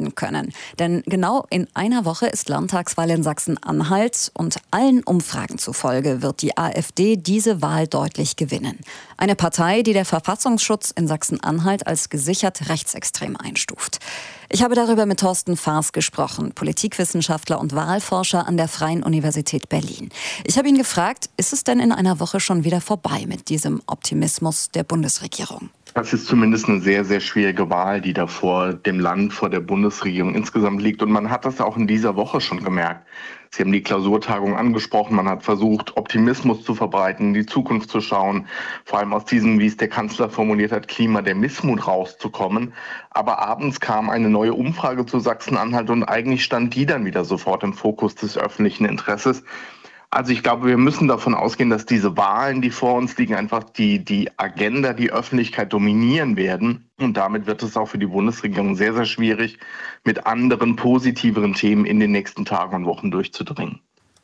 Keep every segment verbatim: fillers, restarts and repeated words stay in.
abschalten können. Denn genau in einer Woche ist Landtagswahl in Sachsen-Anhalt und allen Umfragen zufolge wird die AfD diese Wahl deutlich gewinnen. Eine Partei, die der Verfassungsschutz in Sachsen-Anhalt als gesichert rechtsextrem einstuft. Ich habe darüber mit Thorsten Faas gesprochen, Politikwissenschaftler und Wahlforscher an der Freien Universität Berlin. Ich habe ihn gefragt, ist es denn in einer Woche schon wieder vorbei mit diesem Optimismus der Bundesregierung? Das ist zumindest eine sehr, sehr schwierige Wahl, die da vor dem Land, vor der Bundesregierung insgesamt liegt. Und man hat das auch in dieser Woche schon gemerkt. Sie haben die Klausurtagung angesprochen. Man hat versucht, Optimismus zu verbreiten, in die Zukunft zu schauen. Vor allem aus diesem, wie es der Kanzler formuliert hat, Klima der Missmut rauszukommen. Aber abends kam eine neue Umfrage zu Sachsen-Anhalt und eigentlich stand die dann wieder sofort im Fokus des öffentlichen Interesses. Also ich glaube, wir müssen davon ausgehen, dass diese Wahlen, die vor uns liegen, einfach die, die Agenda, die Öffentlichkeit dominieren werden. Und damit wird es auch für die Bundesregierung sehr, sehr schwierig, mit anderen positiveren Themen in den nächsten Tagen und Wochen durchzudringen.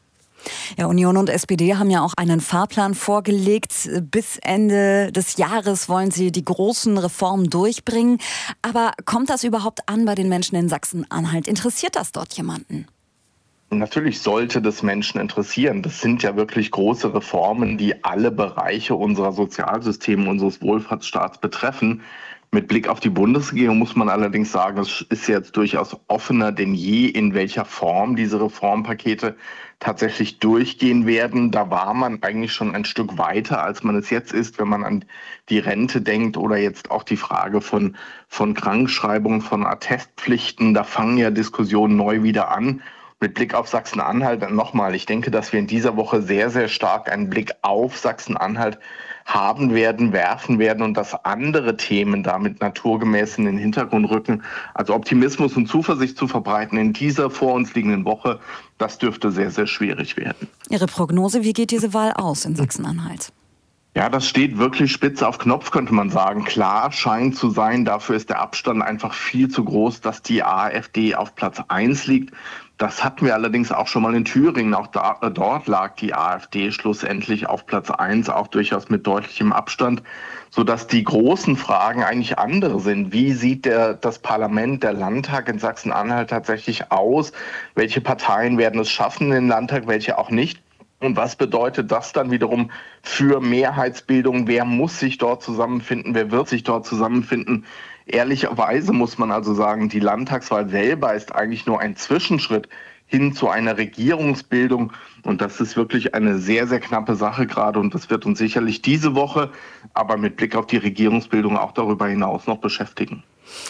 Ja, Union und S P D haben ja auch einen Fahrplan vorgelegt. Bis Ende des Jahres wollen sie die großen Reformen durchbringen. Aber kommt das überhaupt an bei den Menschen in Sachsen-Anhalt? Interessiert das dort jemanden? Natürlich sollte das Menschen interessieren. Das sind ja wirklich große Reformen, die alle Bereiche unserer Sozialsysteme, unseres Wohlfahrtsstaats betreffen. Mit Blick auf die Bundesregierung muss man allerdings sagen, es ist jetzt durchaus offener denn je, in welcher Form diese Reformpakete tatsächlich durchgehen werden. Da war man eigentlich schon ein Stück weiter, als man es jetzt ist, wenn man an die Rente denkt oder jetzt auch die Frage von, von Krankschreibungen, von Attestpflichten. Da fangen ja Diskussionen neu wieder an. Mit Blick auf Sachsen-Anhalt dann nochmal, ich denke, dass wir in dieser Woche sehr, sehr stark einen Blick auf Sachsen-Anhalt haben werden, werfen werden und dass andere Themen damit naturgemäß in den Hintergrund rücken. Also Optimismus und Zuversicht zu verbreiten in dieser vor uns liegenden Woche, das dürfte sehr, sehr schwierig werden. Ihre Prognose, wie geht diese Wahl aus in Sachsen-Anhalt? Ja, das steht wirklich spitz auf Knopf, könnte man sagen. Klar scheint zu sein, dafür ist der Abstand einfach viel zu groß, dass die AfD auf Platz eins liegt. Das hatten wir allerdings auch schon mal in Thüringen. Auch da, äh, dort lag die AfD schlussendlich auf Platz eins, auch durchaus mit deutlichem Abstand, sodass die großen Fragen eigentlich andere sind. Wie sieht der, das Parlament, der Landtag in Sachsen-Anhalt tatsächlich aus? Welche Parteien werden es schaffen in den Landtag, welche auch nicht? Und was bedeutet das dann wiederum für Mehrheitsbildung? Wer muss sich dort zusammenfinden? Wer wird sich dort zusammenfinden? Ehrlicherweise muss man also sagen, die Landtagswahl selber ist eigentlich nur ein Zwischenschritt hin zu einer Regierungsbildung. Und das ist wirklich eine sehr, sehr knappe Sache gerade. Und das wird uns sicherlich diese Woche, aber mit Blick auf die Regierungsbildung auch darüber hinaus noch beschäftigen.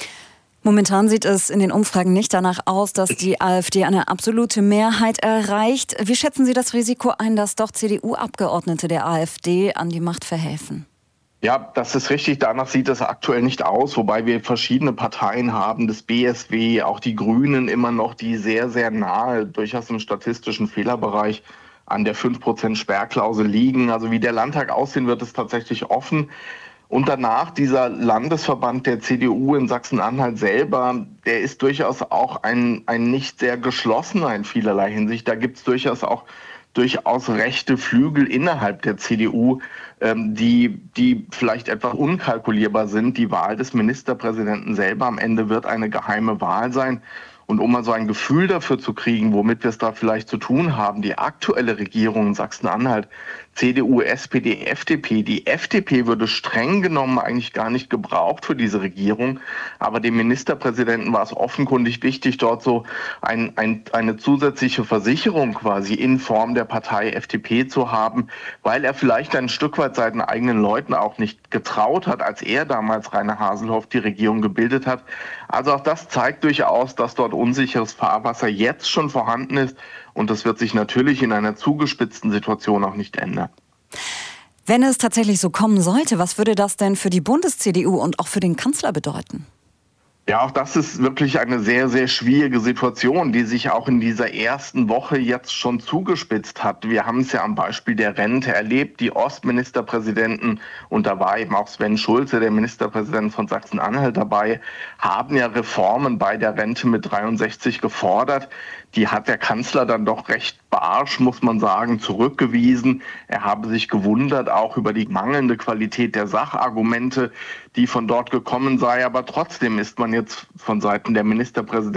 Momentan sieht es in den Umfragen nicht danach aus, dass die AfD eine absolute Mehrheit erreicht. Wie schätzen Sie das Risiko ein, dass doch C D U-Abgeordnete der AfD an die Macht verhelfen? Ja, das ist richtig. Danach sieht es aktuell nicht aus, wobei wir verschiedene Parteien haben, das B S W, auch die Grünen immer noch, die sehr, sehr nahe, durchaus im statistischen Fehlerbereich an der fünf Prozent Sperrklausel liegen. Also wie der Landtag aussehen wird, ist tatsächlich offen. Und danach dieser Landesverband der C D U in Sachsen-Anhalt selber, der ist durchaus auch ein, ein nicht sehr geschlossener in vielerlei Hinsicht. Da gibt es durchaus auch durchaus rechte Flügel innerhalb der C D U, ähm, die, die vielleicht etwas unkalkulierbar sind. Die Wahl des Ministerpräsidenten selber am Ende wird eine geheime Wahl sein. Und um mal so ein Gefühl dafür zu kriegen, womit wir es da vielleicht zu tun haben, die aktuelle Regierung in Sachsen-Anhalt, C D U, S P D, F D P, die F D P würde streng genommen eigentlich gar nicht gebraucht für diese Regierung, aber dem Ministerpräsidenten war es offenkundig wichtig, dort so ein, ein, eine zusätzliche Versicherung quasi in Form der Partei F D P zu haben, weil er vielleicht ein Stück weit seinen eigenen Leuten auch nicht getraut hat, als er damals Rainer Haselhoff die Regierung gebildet hat. Also auch das zeigt durchaus, dass dort unsicheres Fahrwasser jetzt schon vorhanden ist und das wird sich natürlich in einer zugespitzten Situation auch nicht ändern. Wenn es tatsächlich so kommen sollte, was würde das denn für die Bundes-C D U und auch für den Kanzler bedeuten? Ja, auch das ist wirklich eine sehr, sehr schwierige Situation, die sich auch in dieser ersten Woche jetzt schon zugespitzt hat. Wir haben es ja am Beispiel der Rente erlebt, die Ostministerpräsidenten, und da war eben auch Sven Schulze, der Ministerpräsident von Sachsen-Anhalt, dabei, haben ja Reformen bei der Rente mit dreiundsechzig gefordert. Die hat der Kanzler dann doch recht barsch, muss man sagen, zurückgewiesen. Er habe sich gewundert, auch über die mangelnde Qualität der Sachargumente, die von dort gekommen sei. Aber trotzdem ist man jetzt von Seiten der Ministerpräsidenten